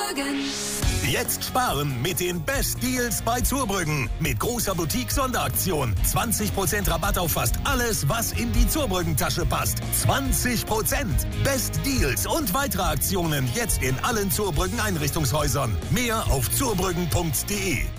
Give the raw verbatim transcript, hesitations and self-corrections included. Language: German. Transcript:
Zurbrüggen. Jetzt sparen mit den Best Deals bei Zurbrüggen. Mit großer Boutique-Sonderaktion. zwanzig Prozent Rabatt auf fast alles, was in die Zurbrüggen-Tasche passt. zwanzig Prozent. Best Deals und weitere Aktionen jetzt in allen Zurbrüggen Einrichtungshäusern. Mehr auf zurbrüggen punkt de.